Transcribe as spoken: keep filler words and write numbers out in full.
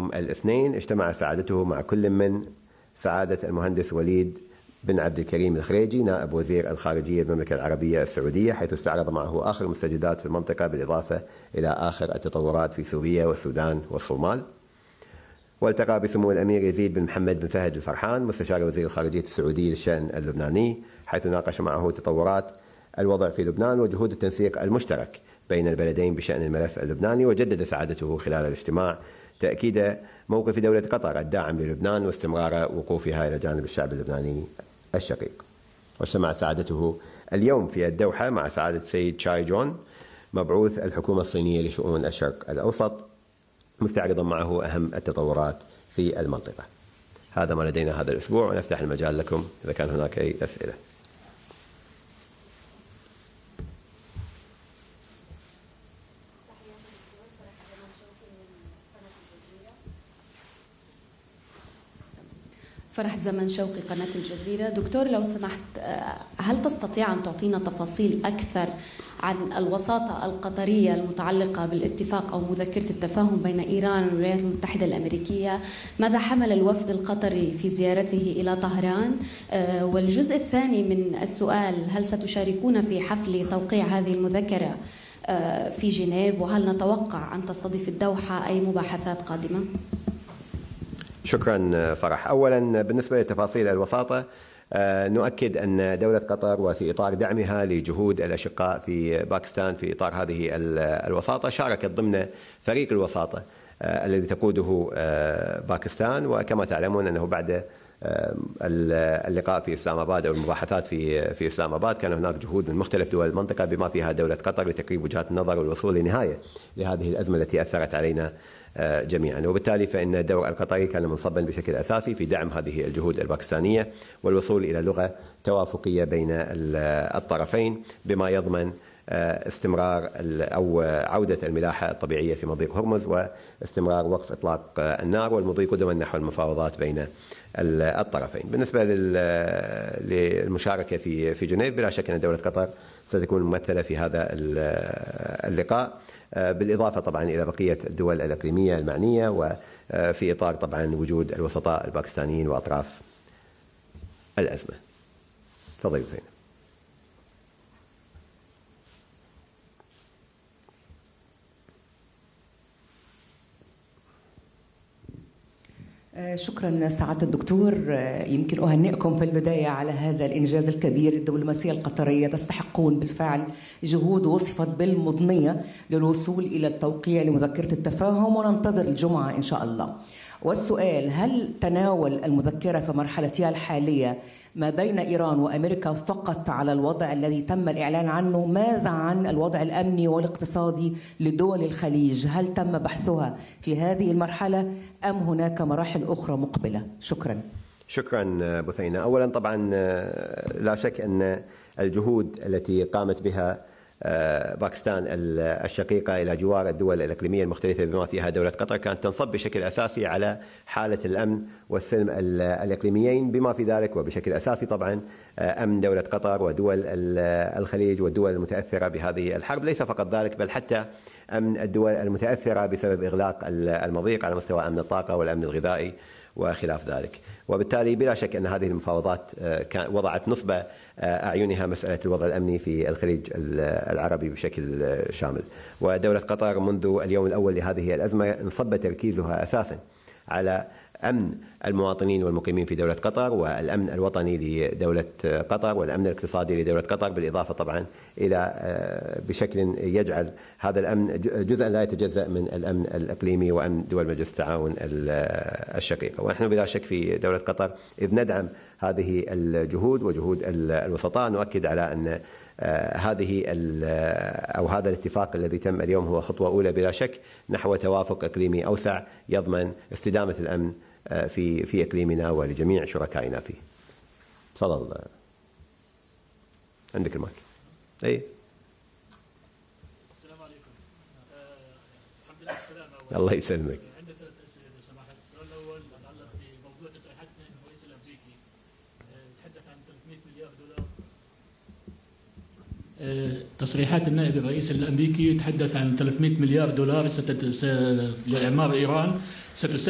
يوم الاثنين اجتمع سعادته مع كل من سعادة المهندس وليد بن عبد الكريم الخريجي نائب وزير الخارجية بالمملكة العربية السعودية، حيث استعرض معه آخر المستجدات في المنطقة بالإضافة إلى آخر التطورات في سوريا والسودان والصومال. والتقى بسمو الأمير يزيد بن محمد بن فهد الفرحان مستشار وزير الخارجية السعودي للشأن اللبناني، حيث ناقش معه تطورات الوضع في لبنان وجهود التنسيق المشترك بين البلدين بشأن الملف اللبناني. وجدد سعادته خلال الاجتماع تأكيد موقف دولة قطر الداعم للبنان واستمرار وقوفها إلى جانب الشعب اللبناني الشقيق. واجتمع سعادته اليوم في الدوحة مع سعادة السيد شاي جون مبعوث الحكومة الصينية لشؤون الشرق الأوسط، مستعرضا معه أهم التطورات في المنطقة. هذا ما لدينا هذا الأسبوع، ونفتح المجال لكم إذا كان هناك أي أسئلة. فرح زمن شوقي، قناة الجزيرة. دكتور لو سمحت، هل تستطيع أن تعطينا تفاصيل أكثر عن الوساطة القطرية المتعلقة بالاتفاق أو مذكرة التفاهم بين إيران والولايات المتحدة الأمريكية؟ ماذا حمل الوفد القطري في زيارته إلى طهران؟ والجزء الثاني من السؤال، هل ستشاركون في حفل توقيع هذه المذكرة في جنيف؟ وهل نتوقع أن تستضيف الدوحة أي مباحثات قادمة؟ شكرا فرح. أولا بالنسبة لتفاصيل الوساطة، نؤكد أن دولة قطر وفي إطار دعمها لجهود الأشقاء في باكستان في إطار هذه الوساطة شاركت ضمن فريق الوساطة الذي تقوده باكستان. وكما تعلمون أنه بعد اللقاء في إسلام آباد أو المباحثات في في إسلام آباد كان هناك جهود من مختلف دول المنطقة بما فيها دولة قطر لتقريب وجهات النظر والوصول لنهاية لهذه الأزمة التي أثرت علينا جميعا. وبالتالي فإن الدور القطري كان منصبا بشكل أساسي في دعم هذه الجهود الباكستانية والوصول إلى لغة توافقية بين الطرفين بما يضمن استمرار أو عودة الملاحة الطبيعية في مضيق هرمز واستمرار وقف إطلاق النار والمضي قدما نحو المفاوضات بين الطرفين. بالنسبة للمشاركة في في جنيف، بلا شك أن دولة قطر ستكون ممثلة في هذا اللقاء، بالإضافة طبعا إلى بقية الدول الإقليمية المعنية، وفي إطار طبعا وجود الوسطاء الباكستانيين وأطراف الأزمة. تفضلي زينب. شكرا سعادة الدكتور. يمكن أهنئكم في البداية على هذا الإنجاز الكبير. الدبلوماسية القطرية تستحقون بالفعل جهود وصفت بالمضنية للوصول إلى التوقيع لمذكرة التفاهم، وننتظر الجمعة إن شاء الله. والسؤال، هل تناول المذكرة في مرحلتها الحالية ما بين إيران وأمريكا فقط على الوضع الذي تم الإعلان عنه؟ ماذا عن الوضع الأمني والاقتصادي لدول الخليج؟ هل تم بحثها في هذه المرحلة أم هناك مراحل أخرى مقبلة؟ شكرا. شكرا بثينة. أولا طبعا لا شك أن الجهود التي قامت بها باكستان الشقيقة إلى جوار الدول الإقليمية المختلفة بما فيها دولة قطر كانت تنصب بشكل أساسي على حالة الأمن والسلم الإقليميين، بما في ذلك وبشكل أساسي طبعا أمن دولة قطر ودول الخليج والدول المتأثرة بهذه الحرب. ليس فقط ذلك، بل حتى أمن الدول المتأثرة بسبب إغلاق المضيق على مستوى أمن الطاقة والأمن الغذائي وخلاف ذلك. وبالتالي بلا شك أن هذه المفاوضات وضعت نصب أعينها مسألة الوضع الأمني في الخليج العربي بشكل شامل. ودولة قطر منذ اليوم الأول لهذه الأزمة انصب تركيزها أساسا على أمن المواطنين والمقيمين في دولة قطر والأمن الوطني لدولة قطر والأمن الاقتصادي لدولة قطر، بالإضافة طبعا إلى بشكل يجعل هذا الأمن جزءا لا يتجزأ من الأمن الإقليمي وأمن دول مجلس التعاون الشقيقة. ونحن بلا شك في دولة قطر إذ ندعم هذه الجهود وجهود الوسطاء. نؤكد على أن هذه أو هذا الاتفاق الذي تم اليوم هو خطوة أولى بلا شك نحو توافق إقليمي أوسع يضمن استدامة الأمن في في إقليمنا ولجميع شركائنا فيه. تفضل، عندك المايك. أي. السلام عليكم. الحمد لله السلامة. الله يسلمك. عندي ثلاث أسئلة إذا سمحت. السؤال الأول يتعلق بموضوع تصريحات الرئيس الأمريكي، تحدث عن ثلاثمئة مليار دولار. تصريحات النائب الرئيس الأمريكي يتحدث عن ثلاثمئة مليار دولار لإعمار إيران ستساعد